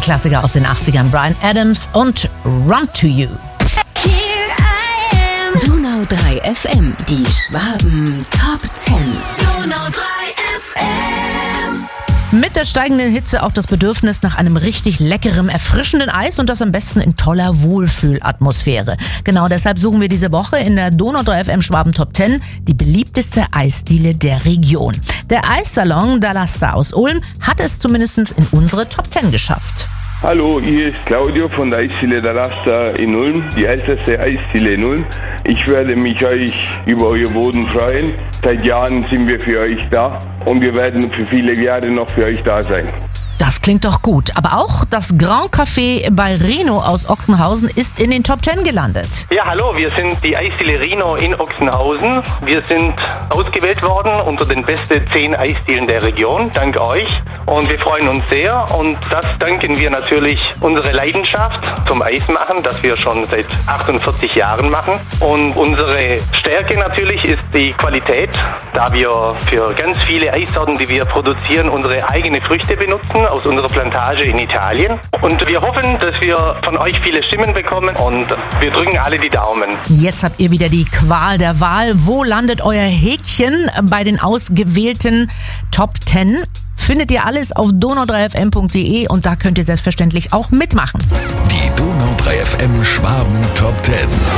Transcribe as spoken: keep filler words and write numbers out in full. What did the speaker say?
Klassiker aus den achtzigern, Bryan Adams und Run to You. Donau drei F M, die Schwaben Top zehn. Donau drei F M. Mit der steigenden Hitze auch das Bedürfnis nach einem richtig leckerem, erfrischenden Eis und das am besten in toller Wohlfühlatmosphäre. Genau deshalb suchen wir diese Woche in der Donau drei F M Schwaben Top zehn die beliebteste Eisdiele der Region. Der Eissalon Dalasta aus Ulm hat es zumindest in unsere Top zehn geschafft. Hallo, hier ist Claudio von der Eisdiele Dalasta in Ulm, die älteste Eisdiele in Ulm. Ich werde mich euch über euer Boden freuen. Seit Jahren sind wir für euch da und wir werden für viele Jahre noch für euch da sein. Das klingt doch gut. Aber auch das Grand Café bei Rino aus Ochsenhausen ist in den Top zehn gelandet. Ja, hallo, wir sind die Eisdiele Rino in Ochsenhausen. Wir sind ausgewählt worden unter den besten zehn Eisdielen der Region, dank euch. Und wir freuen uns sehr und das danken wir natürlich unserer Leidenschaft zum Eismachen, das wir schon seit achtundvierzig Jahren machen. Und unsere Stärke natürlich ist die Qualität, da wir für ganz viele Eissorten, die wir produzieren, unsere eigenen Früchte benutzen aus unserer Plantage in Italien. Und wir hoffen, dass wir von euch viele Stimmen bekommen und wir drücken alle die Daumen. Jetzt habt ihr wieder die Qual der Wahl. Wo landet euer Häkchen bei den ausgewählten Top zehn? Findet ihr alles auf donau drei f m punkt d e und da könnt ihr selbstverständlich auch mitmachen. Die Donau drei F M Schwaben Top zehn.